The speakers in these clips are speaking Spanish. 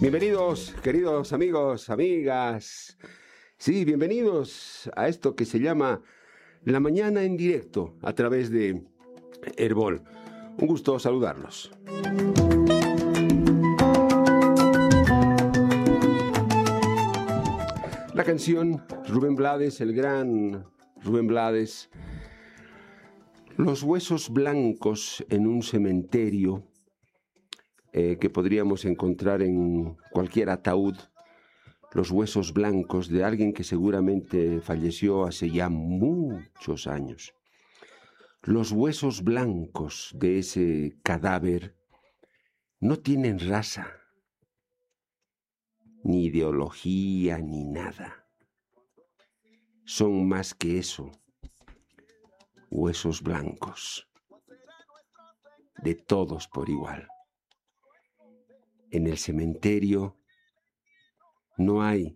Bienvenidos, queridos amigos, amigas. Sí, bienvenidos a esto que se llama La Mañana en Directo a través de Herbol. Un gusto saludarlos. La canción Rubén Blades, el gran Rubén Blades, los huesos blancos en un cementerio que podríamos encontrar en cualquier ataúd, los huesos blancos de alguien que seguramente falleció hace ya muchos años. Los huesos blancos de ese cadáver no tienen raza, ni ideología, ni nada. Son más que eso, huesos blancos, de todos por igual. En el cementerio no hay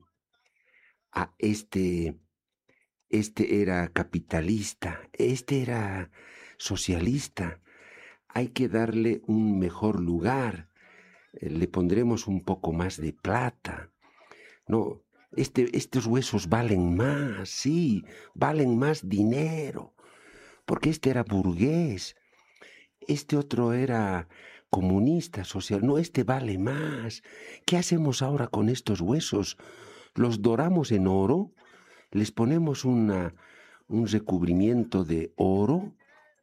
este era capitalista, este era socialista. Hay que darle un mejor lugar, le pondremos un poco más de plata. No, estos huesos valen más, sí, valen más dinero, porque este era burgués, este otro era comunista, social. No, este vale más. ¿Qué hacemos ahora con estos huesos? ¿Los doramos en oro? ¿Les ponemos un recubrimiento de oro?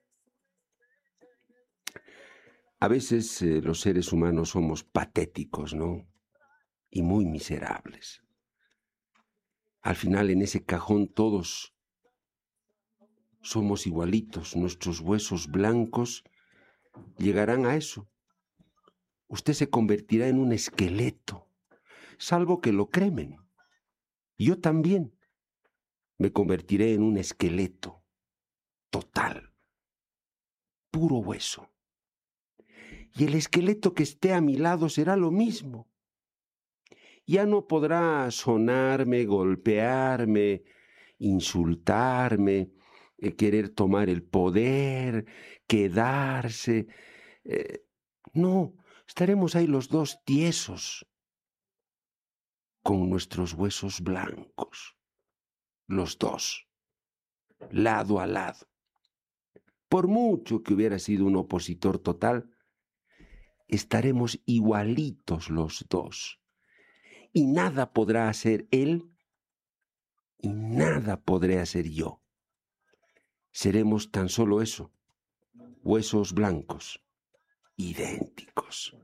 A veces los seres humanos somos patéticos, ¿no? Y muy miserables. Al final, en ese cajón todos somos igualitos. Nuestros huesos blancos llegarán a eso. Usted se convertirá en un esqueleto, salvo que lo cremen. Yo también me convertiré en un esqueleto total, puro hueso. Y el esqueleto que esté a mi lado será lo mismo. Ya no podrá sonarme, golpearme, insultarme, querer tomar el poder, quedarse. No, estaremos ahí los dos tiesos, con nuestros huesos blancos, los dos, lado a lado. Por mucho que hubiera sido un opositor total, estaremos igualitos los dos. Y nada podrá hacer él y nada podré hacer yo. Seremos tan solo eso, huesos blancos, idénticos.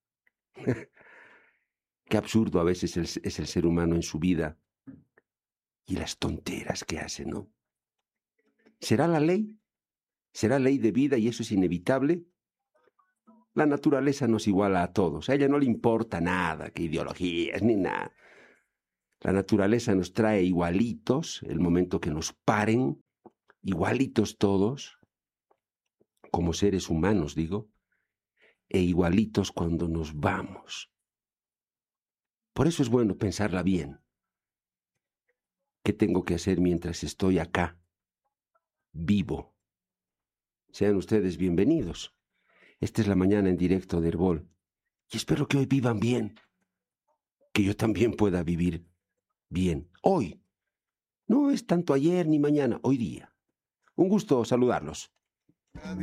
Qué absurdo a veces es el ser humano en su vida y las tonteras que hace, ¿no? ¿Será la ley? ¿Será ley de vida y eso es inevitable? La naturaleza nos iguala a todos. A ella no le importa nada, que ideologías ni nada. La naturaleza nos trae igualitos, el momento que nos paren, igualitos todos, como seres humanos, digo, e igualitos cuando nos vamos. Por eso es bueno pensarla bien. ¿Qué tengo que hacer mientras estoy acá, vivo? Sean ustedes bienvenidos. Esta es la mañana en directo de Herbol. Y espero que hoy vivan bien. Que yo también pueda vivir bien. Hoy. No es tanto ayer ni mañana, hoy día. Un gusto saludarlos.